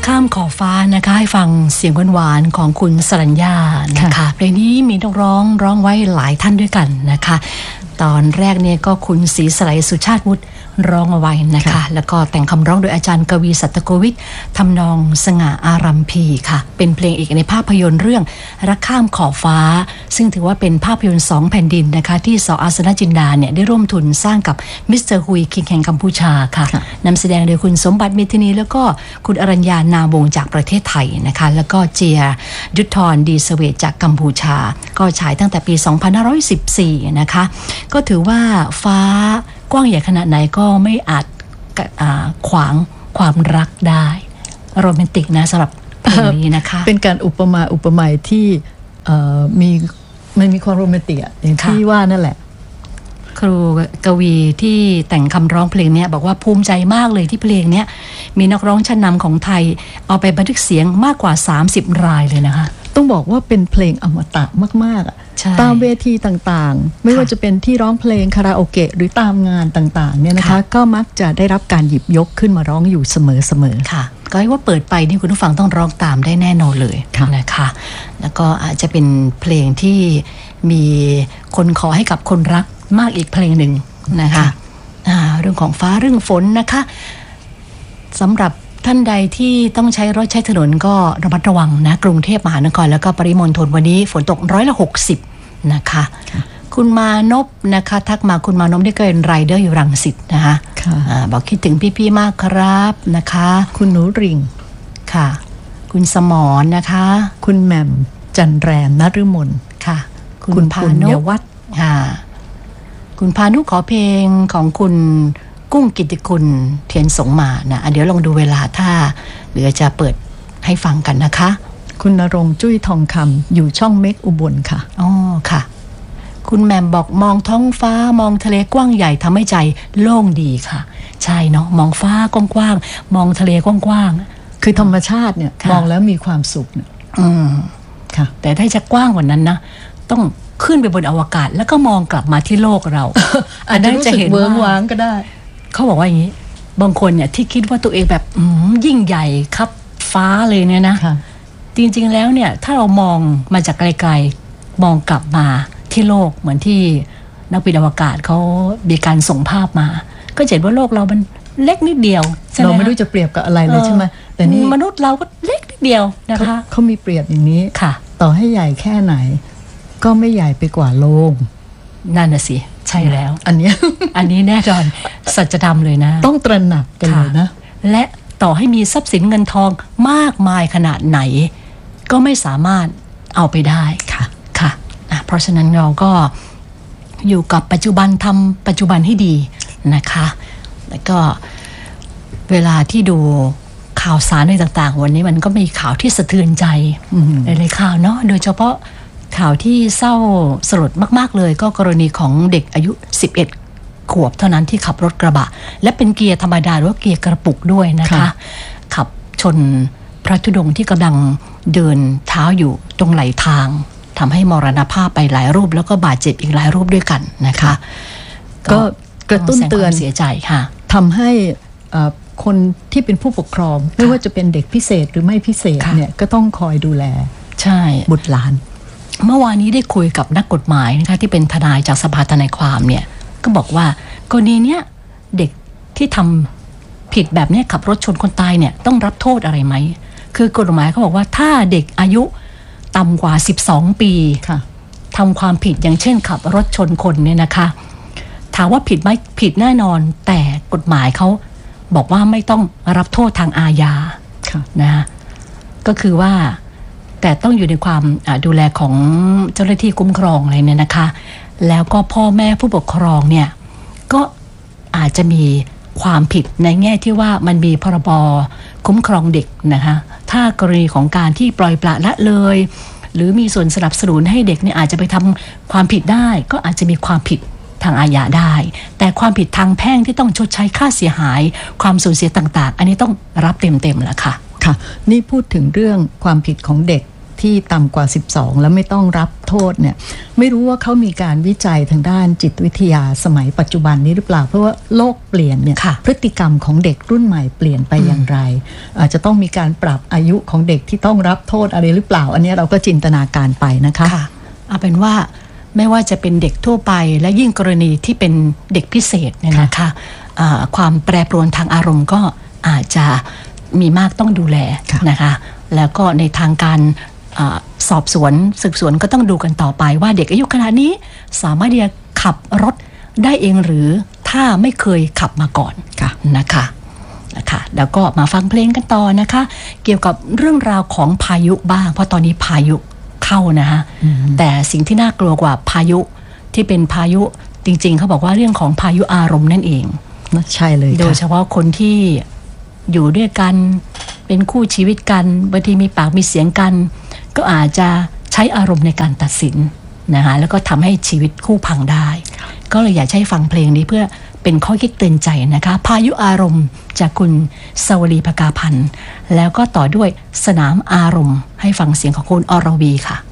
ข้ามขอบฟ้านะคะให้ฟังเสียงหวานๆของคุณสรัญญานะคะเพลงนี้มีนักร้องไว้หลายท่านด้วยกันนะคะตอนแรกเนี่ยก็คุณศรีสไลสุชาติวุฒิร้องเอาไว้นะคะแล้วก็แต่งคำร้องโดยอาจารย์กวีสัตโกวิททำนองสง่าอารัมพีค่ะเป็นเพลงเอกในภาพยนตร์เรื่องรักข้ามขอบฟ้าซึ่งถือว่าเป็นภาพยนตร์2แผ่นดินนะคะที่ส.อาสนจินดาเนี่ยได้ร่วมทุนสร้างกับมิสเตอร์ฮุยคิงแห่งกัมพูชาค่ะนำแสดงโดยคุณสมบัติเมธินีแล้วก็คุณอรัญญานาวงศ์จากประเทศไทยนะคะแล้วก็เจียยุทธรดีสเวตจากกัมพูชาก็ฉายตั้งแต่ปี2514นะคะก็ถือว่าฟ้ากว้างใหญ่ขนาดไหนก็ไม่อาจขวางความรักได้โรแมนติกนะสำหรับเพลงนี้นะคะเป็นการอุปไมยที่มันมีความโรแมนติกอย่างที่ว่านั่นแหละครูกวีที่แต่งคำร้องเพลงนี้บอกว่าภูมิใจมากเลยที่เพลงนี้มีนักร้องชั้นนำของไทยเอาไปบันทึกเสียงมากกว่า30รายเลยนะคะต้องบอกว่าเป็นเพลงอมตะมากๆตามเวทีต่างๆไม่ว่าจะเป็นที่ร้องเพลงคาราโอเกะหรือตามงานต่างๆเนี่ยนะคะก็มักจะได้รับการหยิบยกขึ้นมาร้องอยู่เสมอๆค่ะก็ให้ว่าเปิดไปนี่คุณผู้ฟังต้องร้องตามได้แน่นอนเลยนะคะแล้วก็อาจจะเป็นเพลงที่มีคนขอให้กับคนรักมากอีกเพลงหนึ่งนะคะเรื่องของฟ้าเรื่องฝนนะคะสำหรับท่านใดที่ต้องใช้รถใช้ถนนก็ระมัดระวังนะกรุงเทพมหานครแล้วก็ปริมณฑลวันนี้ฝนตก60%นะคะคุณมานพนะคะทักมาคุณมานพได้เกินไรเดอร์อยู่รังสิตนะคะบอกคิดถึงพี่ๆมากครับนะคะคุณหนูริ่งค่ะคุณสมรนะคะคุณแหม่มจันแรมนฤมลค่ะคุณพานุวัฒน์คุณพานุขอเพลงของคุณกุ้งกิตติคุณเทียนสงมานะเดี๋ยวลองดูเวลาถ้าเหลือจะเปิดให้ฟังกันนะคะคุณณรงค์จุ้ยทองคำอยู่ช่องเมกอุบลค่ะอ๋อค่ะคุณแหม่มบอกมองท้องฟ้ามองทะเลกว้างใหญ่ทำให้ใจโล่งดีค่ะใช่เนาะมองฟ้ากว้างๆมองทะเลกว้างๆคือธรรมชาติเนี่ยมองแล้วมีความสุขเนี่ยค่ะแต่ถ้าจะกว้างกว่านั้นนะต้องขึ้นไปบนอวกาศแล้วก็มองกลับมาที่โลกเราอันนั้นจะเห็นเวิ้งว้างก็ได้เขาบอกว่าอย่างนี้บางคนเนี่ยที่คิดว่าตัวเองแบบยิ่งใหญ่ครับฟ้าเลยเนี่ยนะจริงๆแล้วเนี่ยถ้าเรามองมาจากไกลๆมองกลับมาที่โลกเหมือนที่นักบินอวกาศเขามีการส่งภาพมาก็เห็นว่าโลกเรามันเล็กนิดเดียวเราไม่รู้จะเปรียบกับอะไรเลยใช่ไหมแต่นี่มนุษย์เราก็เล็กนิดเดียวนะคะเขามีเปรียบอย่างนี้ค่ะต่อให้ใหญ่แค่ไหนก็ไม่ใหญ่ไปกว่าโลกนั่นน่ะสิใช่แล้วอันนี้แน่นอนสัจธรรมเลยนะต้องตระหนักกันเลยนะและต่อให้มีทรัพย์สินเงินทองมากมายขนาดไหนก็ไม่สามารถเอาไปได้ค่ะเพราะฉะนั้นเราก็อยู่กับปัจจุบันทำปัจจุบันให้ดีนะคะแล้วก็เวลาที่ดูข่าวสารในต่างๆวันนี้มันก็มีข่าวที่สะเทือนใจหลายๆข่าวเนาะโดยเฉพาะข่าวที่เศร้าสลดมากๆเลยก็กรณีของเด็กอายุ11ขวบเท่านั้นที่ขับรถกระบะและเป็นเกียร์ธรรมดาหรือว่าเกียร์กระปุกด้วยนะคะขับชนพระธุดงค์ที่กำลังเดินเท้าอยู่ตรงไหลทางทำให้มรณภาพไปหลายรูปแล้วก็บาดเจ็บอีกหลายรูปด้วยกันนะคะก็กระตุ้นเตือนเสียใจค่ะทำให้คนที่เป็นผู้ปกครองไม่ว่าจะเป็นเด็กพิเศษหรือไม่พิเศษเนี่ยก็ต้องคอยดูแลใช่บุตรหลานเมื่อวานนี้ได้คุยกับนักกฎหมายนะคะที่เป็นทนายจากสภาทนายความเนี่ยก็บอกว่ากรณีเนี้ยเด็กที่ทำผิดแบบนี้ขับรถชนคนตายเนี่ยต้องรับโทษอะไรไหมคือกฎหมายเขาบอกว่าถ้าเด็กอายุต่ำกว่า12ปีทำความผิดอย่างเช่นขับรถชนคนเนี่ยนะคะถามว่าผิดไหมผิดแน่นอนแต่กฎหมายเขาบอกว่าไม่ต้องรับโทษทางอาญานะก็คือว่าแต่ต้องอยู่ในความดูแลของเจ้าหน้าที่คุ้มครองอะไรเนี่ยนะคะแล้วก็พ่อแม่ผู้ปกครองเนี่ยก็อาจจะมีความผิดในแง่ที่ว่ามันมีพรบคุ้มครองเด็กนะคะถ้ากรณีของการที่ปล่อยปละละเลยหรือมีส่วนสนับสนุนให้เด็กเนี่ยอาจจะไปทำความผิดได้ก็อาจจะมีความผิดทางอาญาได้แต่ความผิดทางแพ่งที่ต้องชดใช้ค่าเสียหายความสูญเสียต่างๆอันนี้ต้องรับเต็มๆแล้วค่ะนี่พูดถึงเรื่องความผิดของเด็กที่ต่ำกว่า12แล้วไม่ต้องรับโทษเนี่ยไม่รู้ว่าเขามีการวิจัยทางด้านจิตวิทยาสมัยปัจจุบันนี้หรือเปล่าเพราะว่าโลกเปลี่ยนเนี่ยพฤติกรรมของเด็กรุ่นใหม่เปลี่ยนไปอย่างไรอาจจะต้องมีการปรับอายุของเด็กที่ต้องรับโทษอะไรหรือเปล่าอันนี้เราก็จินตนาการไปนะคะเอาเป็นว่าไม่ว่าจะเป็นเด็กทั่วไปและยิ่งกรณีที่เป็นเด็กพิเศษเนี่ยนะคะความแปรปรวนทางอารมณ์ก็อาจจะมีมากต้องดูแลนะคะแล้วก็ในทางการสอบสวนสืบสวนก็ต้องดูกันต่อไปว่าเด็กอายุขนาดนี้สามารถที่จะขับรถได้เองหรือถ้าไม่เคยขับมาก่อนนะคะแล้วก็มาฟังเพลงกันต่อนะคะเกี่ยวกับเรื่องราวของพายุบ้างเพราะตอนนี้พายุเข้านะคะแต่สิ่งที่น่ากลัวกว่าพายุที่เป็นพายุจริงๆเขาบอกว่าเรื่องของพายุอารมณ์นั่นเองใช่เลยโดยเฉพาะคนที่อยู่ด้วยกันเป็นคู่ชีวิตกันบางทีมีปากมีเสียงกันก็อาจจะใช้อารมณ์ในการตัดสินนะคะแล้วก็ทำให้ชีวิตคู่พังได้ก็เลยอยากให้ฟังเพลงนี้เพื่อเป็นข้อคิดเตือนใจนะคะพายุอารมณ์จากคุณสวลีภกาพันธ์แล้วก็ต่อด้วยสนามอารมณ์ให้ฟังเสียงของคุณอรวีค่ะ